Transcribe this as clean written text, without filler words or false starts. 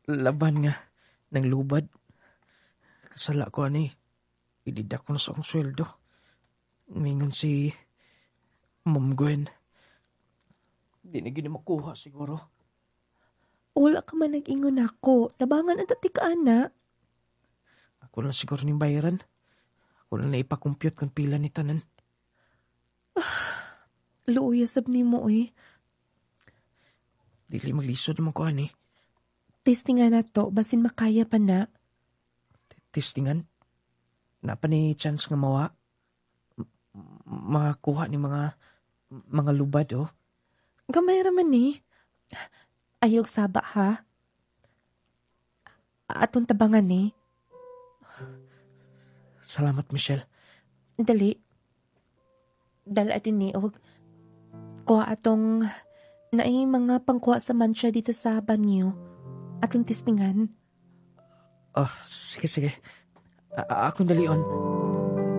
laban nga ng lubad. Kasala ko ani. Idida ko na sa akong sweldo. Mingon si Ma'am Gwen. Di na gini makuha siguro. Wala ka man nag-ingon ako. Tabangan ang tati ka, ana. Ako lang siguro ning bayaran. Ako lang na ipakompute kung pila ni tanan. Luuya sab ni mo, eh. Dili maglisod naman ko ani. Testingan na to, basin makaya pa na. Testingan. Napa ni chance nga mawa. Makakuha ni mga lubad, oh. Gamay raman ni. Ayog saba, ha? Atong tabangan ni. Salamat, Michelle. Dali. Dala atin ni, og kuha atong naay mga pangkuha sa mansya dito sa banyo. Atong testingan. Oh, sige. Akong dalion.